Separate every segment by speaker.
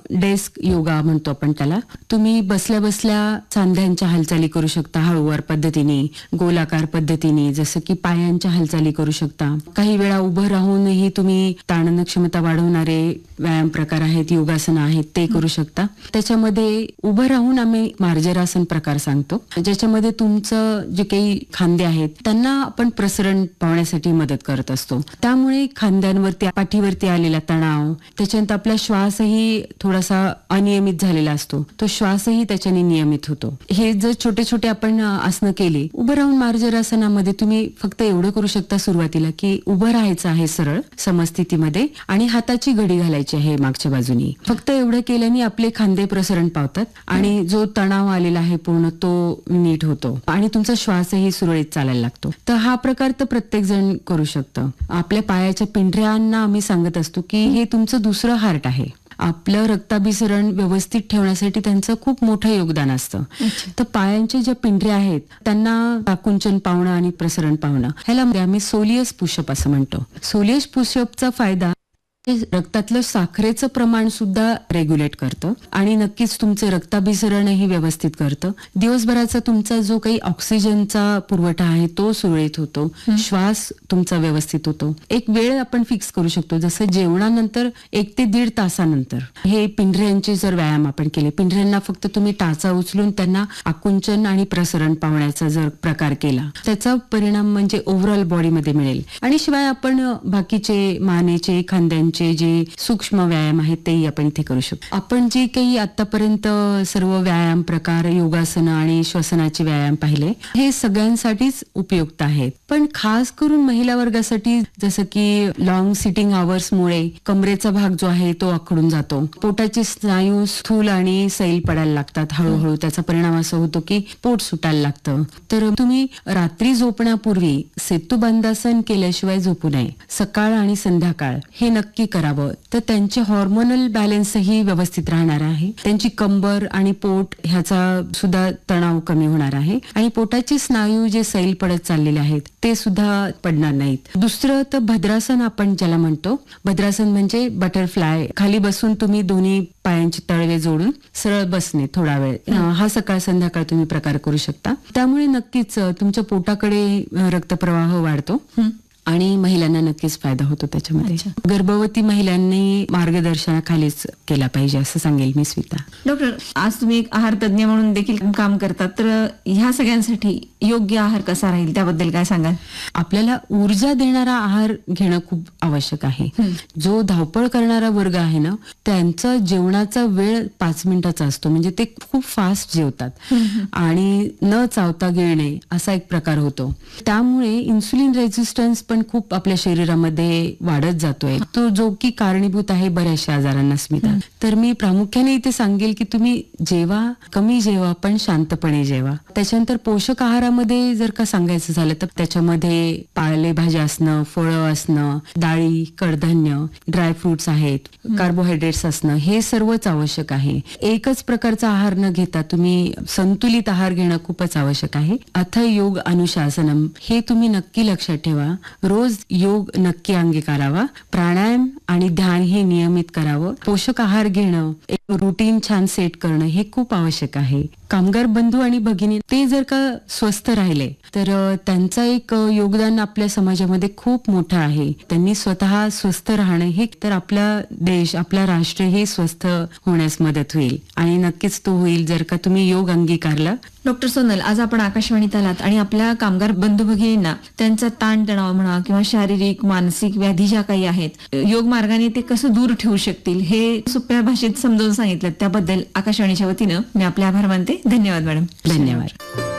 Speaker 1: Desk yoga म्हणतो आपण त्याला. तुम्ही बसल्या बसल्या सांध्यांच्या हालचाली करू शकता, हळूवार पद्धतीने, गोलाकार पद्धतीने, जसं की पायांच्या हालचाली करू शकता. काही वेळा उभं राहूनही तुम्ही ताणन क्षमता वाढवणारे व्यायाम प्रकार आहेत, योगासनं आहेत, ते करू शकता. त्याच्यामध्ये उभं राहून आम्ही मार्जरासन प्रकार सांगतो, ज्याच्यामध्ये तुमचं जे काही खांदे आहेत त्यांना आपण प्रसरण पावण्यासाठी मदत करत असतो. त्यामुळे खांद्यांवरती, पाठीवरती आलेला तणाव, त्याच्यानंतर आपला श्वासही थोडासा अनियमित झालेला असतो, तो श्वासही त्याच्याने नियमित होतो. हे जर छोटे छोटे आपण आसनं केली, उभं राहून मार्जरासनामध्ये तुम्ही फक्त एवढं करू शकता सुरुवातीला की उभं राहायचं आहे सरळ समस्थितीमध्ये आणि हाताची घडी घालायची आहे मागच्या बाजूनी. फक्त एवढं केल्याने आपले खांदे प्रसरण पावतात आणि जो तणाव आलेला आहे पूर्ण तो नीट होतो आणि तुमचा श्वासही सुरळीत चालायला लागतो. तर हा प्रकार तर प्रत्येक जण करू शकतं. आपल्या पायाच्या पिंढऱ्यांना आम्ही सांगत असतो की हे तुमचं दुसरं हार्ट आहे. आपलं रक्ताभिसरण व्यवस्थित ठेवण्यासाठी त्यांचं खूप मोठं योगदान असतं. तर पायांच्या ज्या पिंढऱ्या आहेत त्यांना आकुंचन पावणं आणि प्रसरण पावणं, ह्याला आम्ही सोलियस पुशअप असं म्हणतो. सोलियस पुशअपचा फायदा रक्तातलं साखरेचं प्रमाण सुद्धा रेग्युलेट करतं आणि नक्कीच तुमचे रक्ताभिसरणही व्यवस्थित करतं. दिवसभराचा तुमचा जो काही ऑक्सिजनचा पुरवठा आहे तो सुरळीत होतो, श्वास तुमचा व्यवस्थित होतो. एक वेळ आपण फिक्स करू शकतो, जसं जेवणानंतर 1 ते 1.5 तासानंतर हे पिंढऱ्यांचे जर व्यायाम आपण केले, पिंढऱ्यांना फक्त तुम्ही टाचा उचलून त्यांना आकुंचन आणि प्रसरण पावण्याचा जर प्रकार केला, त्याचा परिणाम म्हणजे ओव्हरऑल बॉडीमध्ये मिळेल. आणि शिवाय आपण बाकीचे मानेचे, खांद्यांचे जे सूक्ष्म व्यायाम आहेत तेही आपण इथे करू शकतो. आपण जे काही आतापर्यंत सर्व व्यायाम प्रकार, योगासनं आणि श्वसनाचे व्यायाम पाहिले, हे सगळ्यांसाठीच उपयुक्त आहेत. पण खास करून महिला वर्गासाठी, जसं की लॉंग सिटिंग आवर्समुळे कमरेचा भाग जो आहे तो आखडून जातो, पोटाचे स्नायू स्थूल आणि सैल पडायला लागतात हळूहळू. त्याचा परिणाम असा होतो की पोट सुटायला लागतं. तर तुम्ही रात्री झोपण्यापूर्वी सेतुबंधासन केल्याशिवाय झोपू नये. सकाळ आणि संध्याकाळ हे नक्की करावं. तर त्यांचे हॉर्मोनल बॅलन्सही व्यवस्थित राहणार आहे. त्यांची कंबर आणि पोट ह्याचा सुद्धा तणाव कमी होणार आहे आणि पोटाचे स्नायू जे सैल पडत चाललेले आहेत ते सुद्धा पडणार नाहीत. दुसरं तर भद्रासन आपण ज्याला म्हणतो. भद्रासन म्हणजे बटरफ्लाय. खाली बसून तुम्ही दोन्ही पायांचे तळवे जोडून सरळ बसणे थोडा वेळ, हा सकाळ संध्याकाळ तुम्ही प्रकार करू शकता. त्यामुळे नक्कीच तुमच्या पोटाकडे रक्तप्रवाह वाढतो आणि महिलांना नक्कीच फायदा होतो त्याच्यामध्ये. गर्भवती महिलांनी मार्गदर्शनाखालीच केला पाहिजे असं सांगेल मी स्मिता.
Speaker 2: डॉक्टर, आज तुम्ही एक आहार तज्ञ म्हणून देखील काम करतात, तर ह्या सगळ्यांसाठी योग्य आहार कसा राहील त्याबद्दल काय सांगाल? आपल्याला
Speaker 1: ऊर्जा देणारा आहार घेणं खूप आवश्यक आहे. जो धावपळ करणारा वर्ग आहे ना, त्यांचा जेवणाचा वेळ 5 मिनिटाचा असतो, म्हणजे ते खूप फास्ट जेवतात आणि न चावता गिळणे असा एक प्रकार होतो. त्यामुळे इन्सुलिन रेझिस्टन्स पण खूप आपल्या शरीरामध्ये वाढत जातोय, तो जो की कारणीभूत आहे बऱ्याचशा आजारांना स्मिता. तर मी प्रामुख्याने इथे सांगेल की तुम्ही जेवा, कमी जेवा, पण शांतपणे जेवा. त्याच्यानंतर पोषक आहारामध्ये जर का सांगायचं झालं तर त्याच्यामध्ये पालेभाज्या असणं, फळं असणं, डाळी, कडधान्य, ड्रायफ्रुट्स आहेत, कार्बोहायड्रेट्स असणं, हे सर्वच आवश्यक आहे. एकच प्रकारचा आहार न घेता तुम्ही संतुलित आहार घेणं खूपच आवश्यक आहे. अथ योग अनुशासनम हे तुम्ही नक्की लक्षात ठेवा. रोज योग नक्की अंगीकारावा. प्राणायाम आणि ध्यान हे नियमित करावं. पोषक आहार घेणं, एक रुटीन छान सेट करणं हे खूप आवश्यक आहे. कामगार बंधू आणि भगिनी ते जर का स्वस्थ राहिले तर त्यांचं एक योगदान आपल्या समाजामध्ये खूप मोठं आहे. त्यांनी स्वतः स्वस्थ राहणं हे तर आपला देश, आपला राष्ट्र हे स्वस्थ होण्यास मदत होईल आणि नक्कीच तो होईल जर का तुम्ही योग अंगीकारला.
Speaker 2: डॉक्टर सोनल, आज आपण आकाशवाणीत आलात आणि आपल्या कामगार बंधू भगिनींना त्यांचा ताणतणाव म्हणा किंवा शारीरिक मानसिक व्याधी ज्या काही आहेत, योग मार्गाने ते कसं दूर ठेवू शकतील हे सोप्या भाषेत समजावून सांगितलं. त्याबद्दल आकाशवाणीच्या वतीनं मी आपले आभार मानते. धन्यवाद मॅडम.
Speaker 1: धन्यवाद.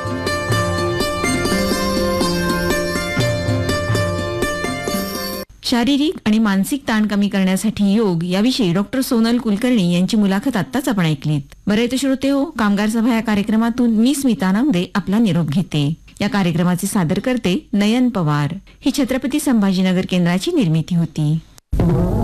Speaker 2: शारीरिक आणि मानसिक ताण कमी करण्यासाठी योग याविषयी डॉक्टर सोनल कुलकर्णी यांची मुलाखत आत्ताच आपण ऐकलीत. बरे तर श्रोते हो, कामगार सभा या कार्यक्रमातून मी स्मिता नामदे आपला निरोप घेते. या कार्यक्रमाचे सादर करते नयन पवार. ही छत्रपती संभाजीनगर केंद्राची निर्मिती होती.